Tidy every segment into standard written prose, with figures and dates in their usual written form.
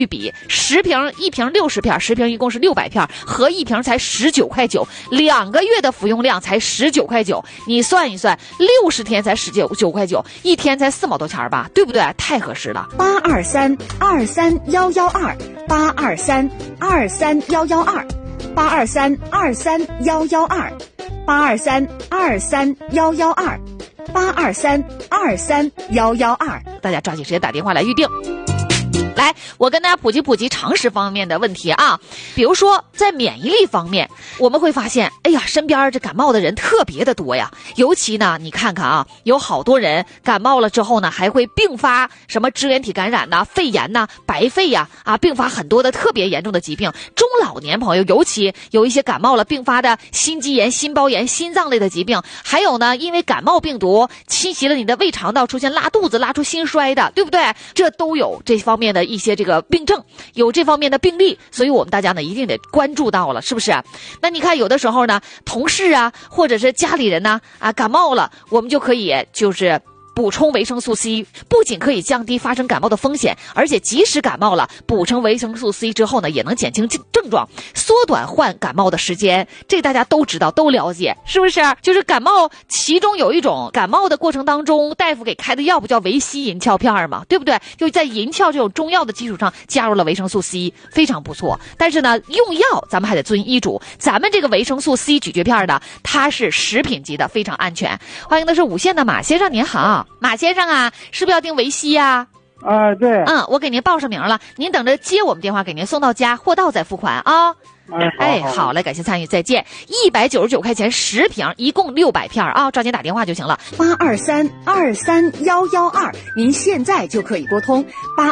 比10瓶，1瓶60片，10瓶一共是600片，合一瓶才19.9块，2个月的服用量才19.9块，你算一算，60天才19.9块，一天才4毛多钱吧，对不对？太合适了。8232311282311282323112823231112，大家抓紧时间打电话来预定。来，我跟大家普及常识方面的问题啊，比如说在免疫力方面，我们会发现，哎呀，身边这感冒的人特别的多呀。尤其呢，你看看啊，有好多人感冒了之后呢，还会并发什么支原体感染呐、肺炎呐、白肺呀，并发很多的特别严重的疾病。中老年朋友尤其有一些感冒了并发的心肌炎、心包炎、心脏类的疾病，还有呢，因为感冒病毒侵袭了你的胃肠道，出现拉肚子、拉出心衰的，对不对？这都有这方面的一些这个病症，有这方面的病例，所以我们大家呢一定得关注到了，是不是？那你看有的时候呢，同事啊，或者是家里人呢，感冒了，我们就可以就是补充维生素 C， 不仅可以降低发生感冒的风险，而且即使感冒了，补充维生素 C 之后呢，也能减轻症状，缩短患感冒的时间。这大家都知道，都了解，是不是？就是感冒，其中有一种感冒的过程当中，大夫给开的药不叫维 C 银翘片嘛，对不对？就在银翘这种中药的基础上加入了维生素 C， 非常不错。但是呢，用药咱们还得遵医嘱。咱们这个维生素 C 咀嚼片呢，它是食品级的，非常安全。欢迎的是5线的马先生，您好。马先生啊，是不是要订维 C 呀？ 对。 我给您报上名了，您等着接我们电话，给您送到家，货到再付款啊。好嘞，感谢参与，再见。199块钱10瓶，一共600片啊，抓紧打电话就行了。 823231112，您现在就可以拨通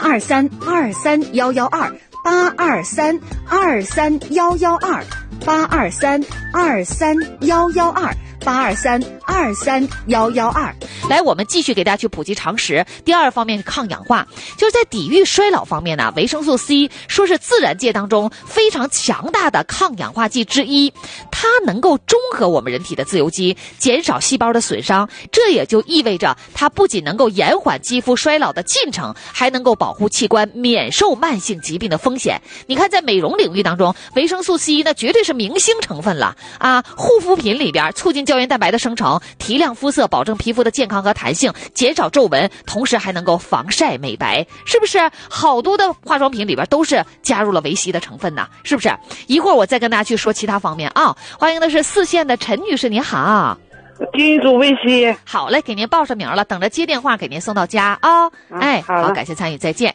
823231112，823231112，823231112。 来，我们继续给大家去普及常识。第二方面是抗氧化，就是在抵御衰老方面呢，维生素 C 说是自然界当中非常强大的抗氧化剂之一，它能够中和我们人体的自由基，减少细胞的损伤。这也就意味着它不仅能够延缓肌肤衰老的进程，还能够保护器官免受慢性疾病的风险。你看，在美容领域当中，维生素 C 那绝对是明星成分了啊！护肤品里边促进胶原蛋白的生成，提亮肤色，保证皮肤的健康和弹性，减少皱纹，同时还能够防晒美白，是不是？好多的化妆品里边都是加入了维 C 的成分呢，是不是？一会儿我再跟大家去说其他方面啊。欢迎的是4线的陈女士，您好。 订注维 C。 好嘞，给您报上名了，等着接电话给您送到家啊。好，感谢参与，再见。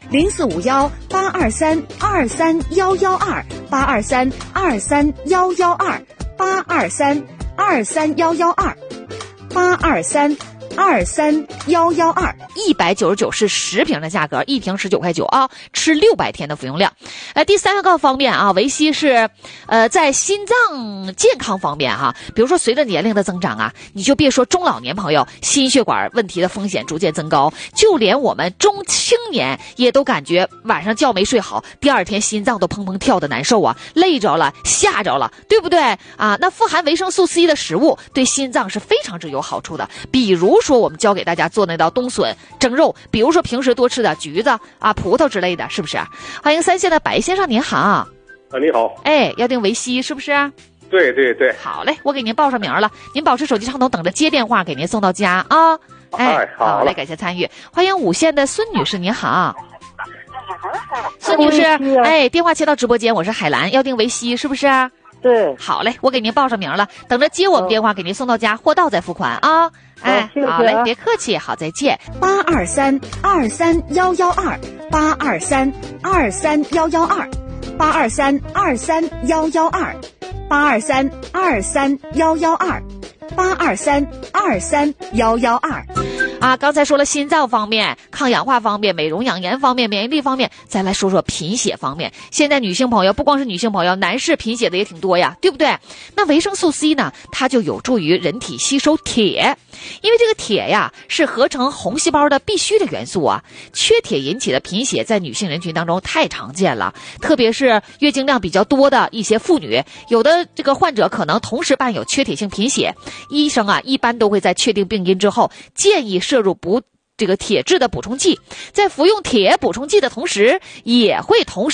0450-823-231112，823-231112，823-231112，199 是10瓶的价格，一瓶19.9块啊，吃600天的服用量。第3个方面啊，维 C 是在心脏健康方面哈，比如说随着年龄的增长啊，你就别说中老年朋友心血管问题的风险逐渐增高，就连我们中青年也都感觉晚上觉没睡好，第二天心脏都砰砰跳的难受啊，累着了，吓着了，对不对啊？那富含维生素 C 的食物对心脏是非常之有好处的，比如说我们教给大家做那道冬笋蒸肉，比如说平时多吃点橘子葡萄之类的，是不是？欢迎3线的白先生，您好。 你好。 要订维 C 是不是？ 对对对。 好嘞，我给您报上名了，您保持手机畅通，等着接电话给您送到家啊。好嘞，感谢参与。欢迎5线的孙女士，您好。孙女士，电话切到直播间，我是海兰，要订维 C 是不是？ 对。 好嘞，我给您报上名了，等着接我们电话给您送到家，货到再付款啊。好嘞，别客气，好，再见。 823-231112，823-231112，823-231112，823-231112。 刚才说了心脏方面、抗氧化方面、美容养颜方面、免疫力方面，再来说说贫血方面。现在女性朋友不光是女性朋友，男士贫血的也挺多呀，对不对？那维生素 C 呢，它就有助于人体吸收铁，因为这个铁呀是合成红细胞的必须的元素啊。缺铁引起的贫血在女性人群当中太常见了，特别是月经量比较多的一些妇女，有的这个患者可能同时伴有缺铁性贫血。医生一般都会在确定病因之后，建议摄入这个铁质的补充剂，在服用铁补充剂的同时，也会同时